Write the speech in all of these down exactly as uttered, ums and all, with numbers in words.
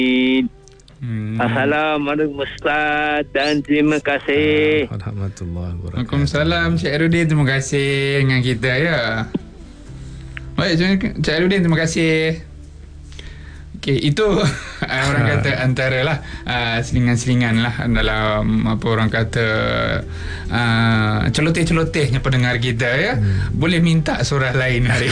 Hmm. Assalamualaikum Ustaz dan terima kasih. Alhamdulillah. Waalaikumsalam Cik Airudin, terima kasih dengan kita ya. Baik Cik Airudin, terima kasih. Okey, itu orang kata antara lah uh, selingan-selingan lah dalam apa orang kata uh, celoteh-celotehnya pendengar kita ya. Hmm. Boleh minta surah lain hari.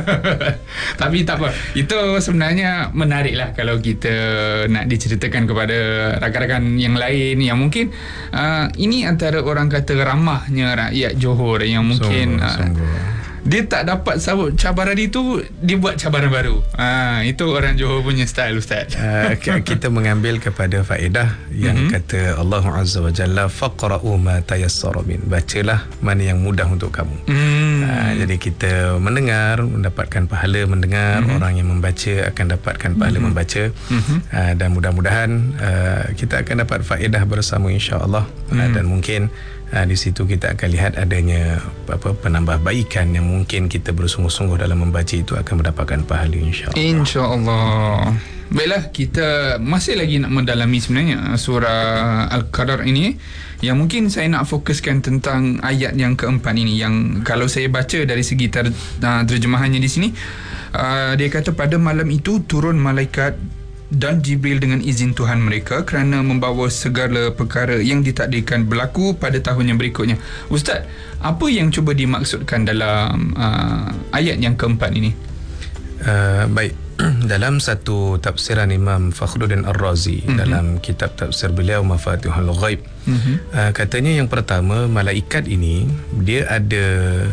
Tapi tak apa. Itu sebenarnya menarik lah kalau kita nak diceritakan kepada rakan-rakan yang lain yang mungkin uh, ini antara orang kata ramahnya rakyat Johor yang mungkin sungguh, uh, sungguh. dia tak dapat sabut cabaran itu, dia buat cabaran baru. Ha, itu orang Johor punya style, Ustaz. Uh, kita mengambil kepada faedah yang mm-hmm. kata Allah Azza wa Jalla, faqra'u ma tayassara min. Bacalah mana yang mudah untuk kamu. Mm. Uh, jadi kita mendengar, mendapatkan pahala mendengar, mm-hmm. orang yang membaca akan dapatkan pahala mm-hmm. membaca. Mm-hmm. Uh, dan mudah-mudahan uh, kita akan dapat faedah bersama insya-Allah. Mm. Uh, dan mungkin Uh, di situ kita akan lihat adanya apa penambahbaikan yang mungkin kita bersungguh-sungguh dalam membaca itu akan mendapatkan pahala insya-Allah. Insya-Allah. Baiklah, kita masih lagi nak mendalami sebenarnya surah Al-Qadar ini, yang mungkin saya nak fokuskan tentang ayat yang keempat ini, yang kalau saya baca dari segi ter, uh, terjemahannya di sini, uh, dia kata pada malam itu turun malaikat dan Jibril dengan izin Tuhan mereka kerana membawa segala perkara yang ditakdirkan berlaku pada tahun yang berikutnya. Ustaz, apa yang cuba dimaksudkan dalam uh, ayat yang keempat ini? Uh, baik, dalam satu tafsiran Imam Fakhruddin Ar-Razi mm-hmm. dalam kitab tafsir beliau Mafatihul Ghaib, mm-hmm. uh, katanya yang pertama, malaikat ini dia ada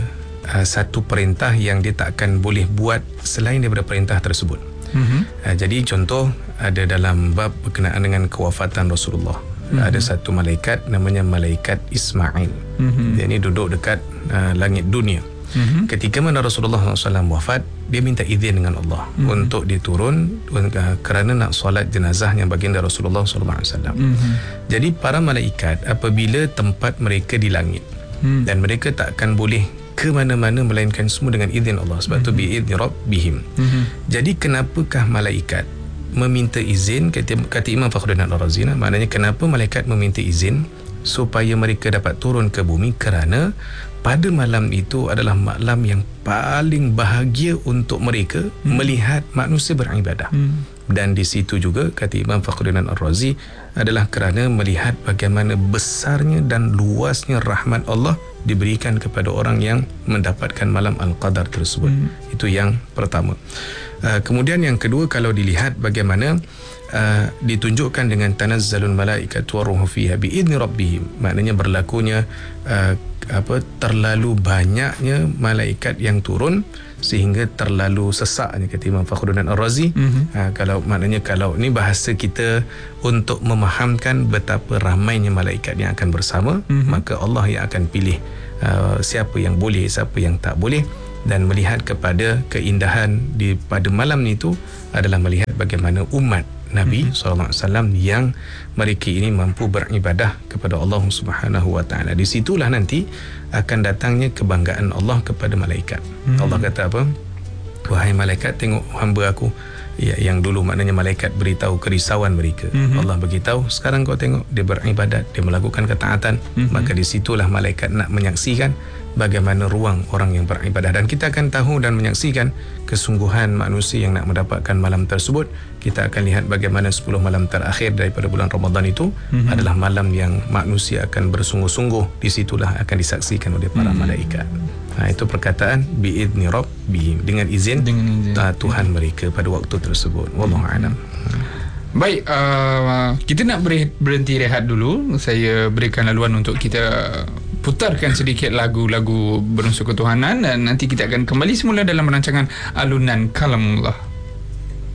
uh, satu perintah yang dia tak akan boleh buat selain daripada perintah tersebut. Mm-hmm. Uh, jadi contoh ada dalam bab berkenaan dengan kewafatan Rasulullah, mm-hmm. ada satu malaikat namanya malaikat Ismail. Mm-hmm. Dia ni duduk dekat uh, langit dunia. Mm-hmm. Ketika mana Rasulullah sallallahu alaihi wasallam wafat, dia minta izin dengan Allah mm-hmm. untuk diturun uh, kerana nak solat jenazahnya baginda Rasulullah sallallahu alaihi wasallam. Mm-hmm. Jadi para malaikat apabila tempat mereka di langit, mm-hmm. dan mereka tak akan boleh ke mana-mana melainkan semua dengan izin Allah, sebab mm-hmm. tu bi'izni rabbihim. Mm-hmm. Jadi kenapakah malaikat meminta izin? Kata, kata Imam Fakhruddin Ar-Razi, maknanya kenapa malaikat meminta izin supaya mereka dapat turun ke bumi, kerana pada malam itu adalah malam yang paling bahagia untuk mereka mm-hmm. melihat manusia beribadah. Mm-hmm. Dan di situ juga kata Imam Fakhruddin Ar-Razi adalah kerana melihat bagaimana besarnya dan luasnya rahmat Allah diberikan kepada orang yang mendapatkan malam Al-Qadar tersebut. Hmm. Itu yang pertama. Uh, kemudian yang kedua, kalau dilihat bagaimana uh, ditunjukkan dengan tanazzalul malaikatu waruhu fiha biidzni rabbihim, maknanya berlakunya uh, apa terlalu banyaknya malaikat yang turun sehingga terlalu sesaknya, kata Imam Fakhruddin Ar-Razi. Mm-hmm. uh, kalau maknanya kalau ni bahasa kita untuk memahamkan betapa ramainya malaikat yang akan bersama, mm-hmm. maka Allah yang akan pilih uh, siapa yang boleh, siapa yang tak boleh. Dan melihat kepada keindahan di pada malam itu adalah melihat bagaimana umat Nabi mm-hmm. sallallahu alaihi wasallam yang mereka ini mampu beribadah kepada Allah Subhanahu wa taala. Di situlah nanti akan datangnya kebanggaan Allah kepada malaikat. Mm-hmm. Allah kata apa? Wahai malaikat, tengok hamba aku. Ya, yang dulu maknanya malaikat beritahu kerisauan mereka. Mm-hmm. Allah beritahu, sekarang kau tengok dia beribadat, dia melakukan ketaatan. Mm-hmm. Maka di situlah malaikat nak menyaksikan bagaimana ruang orang yang beribadah, dan kita akan tahu dan menyaksikan kesungguhan manusia yang nak mendapatkan malam tersebut. Kita akan lihat bagaimana sepuluh malam terakhir daripada bulan Ramadan itu mm-hmm. adalah malam yang manusia akan bersungguh-sungguh. Di situlah akan disaksikan oleh para mm-hmm. malaikat. Ha, itu perkataan biidzni rabbihim, dengan izin, dengan izin uh, Tuhan mereka pada waktu tersebut. Wallahu a'lam. Baik, uh, kita nak berhenti rehat dulu. Saya berikan laluan untuk kita putarkan sedikit lagu-lagu berunsur ketuhanan, dan nanti kita akan kembali semula dalam rancangan Alunan Kalamullah.